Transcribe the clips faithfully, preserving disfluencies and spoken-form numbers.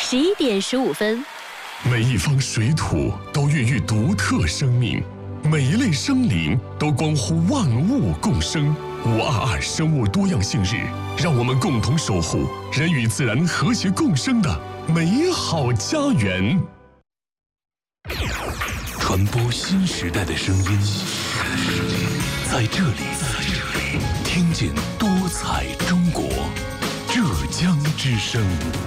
十一点十五分。 每一方水土都孕育独特生命，每一类生灵都关乎万物共生。五二二生物多样性日，让我们共同守护人与自然和谐共生的美好家园。 传播新时代的声音，在这里，听见多彩中国，浙江之声。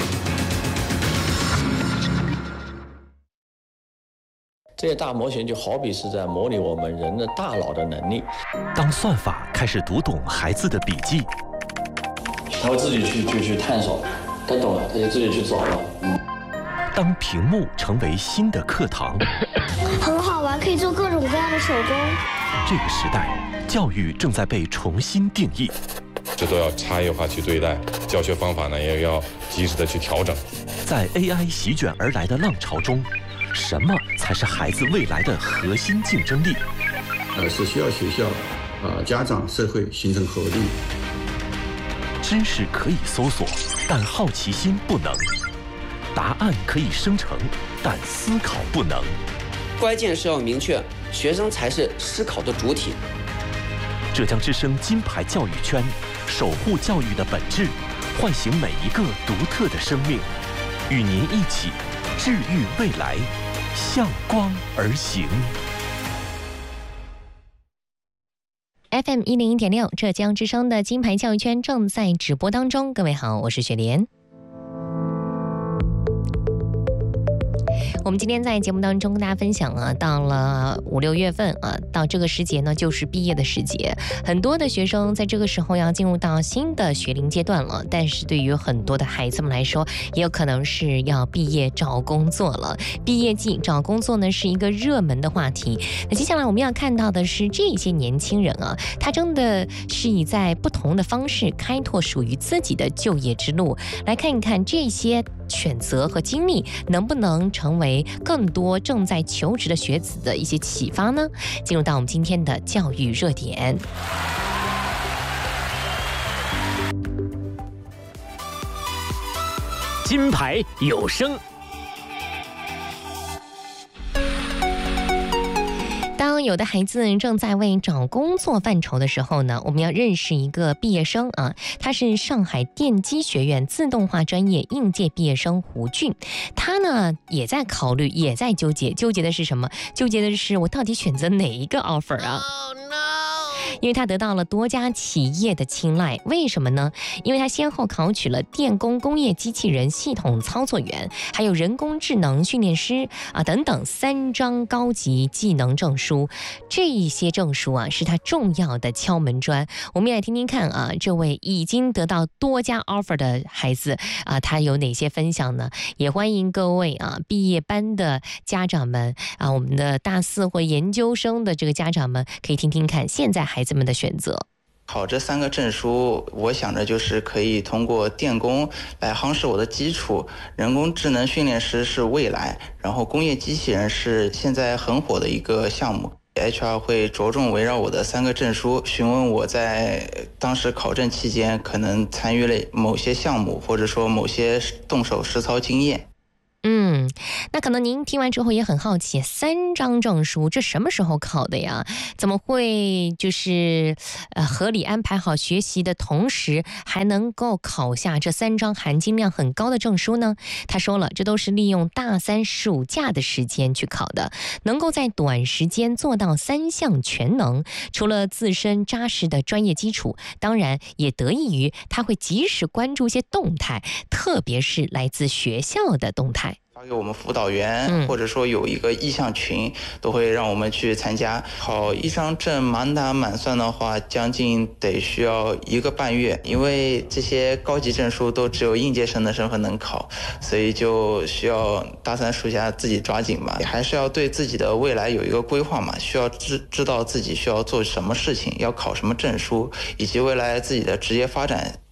这些大模型就好比是在模拟我们人的大脑的能力。 当算法开始读懂孩子的笔记， 他会自己去去去探索，他懂了，他就自己去找了。嗯。 当屏幕成为新的课堂， 很好玩，可以做各种各样的手工。 这个时代，教育正在被重新定义， 这都要差异化去对待，教学方法呢也要及时的去调整。 在 A I 席卷而来的浪潮中，什么才是孩子未来的核心竞争力？ 呃，是需要学校、呃家长、社会形成合力。 知识可以搜索，但好奇心不能；答案可以生成，但思考不能。 关键是要明确，学生才是思考的主体。 浙江之声金牌教育圈，守护教育的本质，唤醒每一个独特的生命，与您一起治愈未来，向光而行。 F M 一零一点六，浙江之声的金牌教育圈正在直播当中。各位好，我是雪莲。我们今天在节目当中跟大家分享啊，到了五六月份啊，到这个时节呢，就是毕业的时节。很多的学生在这个时候要进入到新的学龄阶段了，但是对于很多的孩子们来说，也有可能是要毕业找工作了。毕业季找工作呢是一个热门的话题。那接下来我们要看到的是这些年轻人啊，他真的是以在不同的方式开拓属于自己的就业之路。来看一看这些选择和经历能不能成为更多正在求职的学子的一些启发呢？进入到我们今天的教育热点。 金牌有声。 当有的孩子正在为找工作犯愁的时候呢，我们要认识一个毕业生啊，他是上海电机学院自动化专业应届毕业生胡俊。他呢也在考虑，也在纠结，纠结的是什么？纠结的是我到底选择哪一个 offer 啊？ Oh, no. 因为他得到了多家企业的青睐，为什么呢？因为他先后考取了电工工业机器人系统操作员，还有人工智能训练师啊等等三张高级技能证书。这一些证书啊是他重要的敲门砖。我们也来听听看啊，这位已经得到多家 offer 的孩子啊，他有哪些分享呢？也欢迎各位啊毕业班的家长们啊，我们的大四或研究生的这个家长们可以听听看现在孩子们的选择。 考这三个证书，我想着就是可以通过电工来夯实我的基础，人工智能训练师是未来，然后工业机器人是现在很火的一个项目。H R 会着重围绕我的三个证书，询问我在当时考证期间可能参与了某些项目，或者说某些动手实操经验。 嗯，那可能您听完之后也很好奇，三张证书这什么时候考的呀？怎么会就是呃合理安排好学习的同时，还能够考下这三张含金量很高的证书呢？他说了，这都是利用大三暑假的时间去考的，能够在短时间做到三项全能。除了自身扎实的专业基础，当然也得益于他会及时关注一些动态，特别是来自学校的动态。 发给我们辅导员、嗯、或者说有一个意向群，都会让我们去参加。考一张证满打满算的话，将近得需要一个半月，因为这些高级证书都只有应届生的身份能考，所以就需要大三暑假自己抓紧吧。还是要对自己的未来有一个规划嘛，需要知知道自己需要做什么事情，要考什么证书，以及未来自己的职业发展。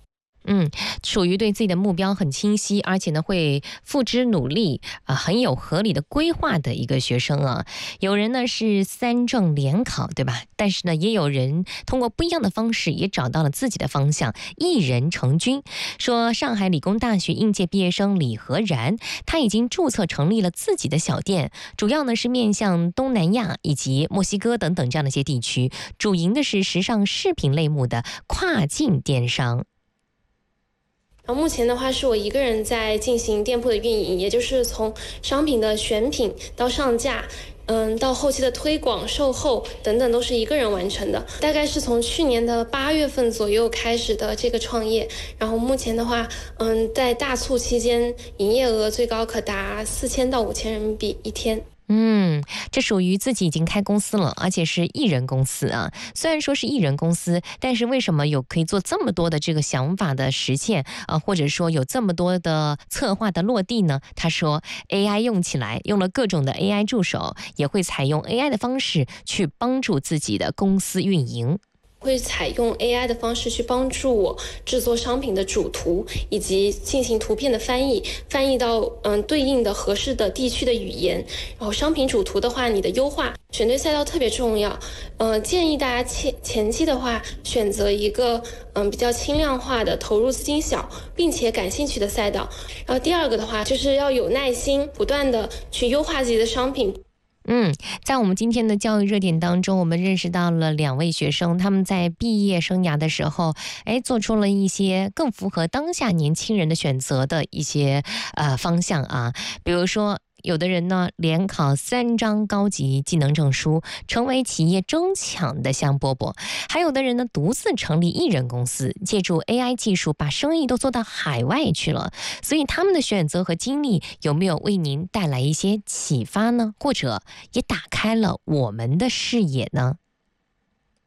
嗯，属于对自己的目标很清晰，而且呢会付之努力啊、呃，很有合理的规划的一个学生啊。有人呢是三证联考，对吧？但是呢，也有人通过不一样的方式，也找到了自己的方向，一人成军。说上海理工大学应届毕业生李和然，他已经注册成立了自己的小店，主要呢是面向东南亚以及墨西哥等等这样的一些地区，主营的是时尚饰品类目的跨境电商。 然后目前的话是我一个人在进行店铺的运营，也就是从商品的选品到上架，嗯，到后期的推广、售后等等都是一个人完成的。大概是从去年的八月份左右开始的这个创业，然后目前的话，嗯，在大促期间，营业额最高可达四千到五千人民币一天。 嗯，这属于自己已经开公司了，而且是艺人公司啊。虽然说是艺人公司，但是为什么有可以做这么多的这个想法的实现啊，或者说有这么多的策划的落地呢？他说 A I 用起来，用了各种的 A I 助手，也会采用 A I 的方式去帮助自己的公司运营。 会采用 A I 的方式去帮助我制作商品的主图，以及进行图片的翻译，翻译到嗯对应的合适的地区的语言。然后商品主图的话，你的优化选对赛道特别重要。呃，建议大家前前期的话，选择一个嗯比较轻量化的、投入资金小，并且感兴趣的赛道。然后第二个的话，就是要有耐心，不断的去优化自己的商品。 嗯，在我们今天的教育热点当中，我们认识到了两位学生，他们在毕业生涯的时候，哎，做出了一些更符合当下年轻人的选择的一些呃方向啊，比如说。有的人呢，连考三张高级技能证书，成为企业争抢的香饽饽；还有的人呢，独自成立艺人公司，借助 A I 技术把生意都做到海外去了。所以他们的选择和经历有没有为您带来一些启发呢？或者也打开了我们的视野呢？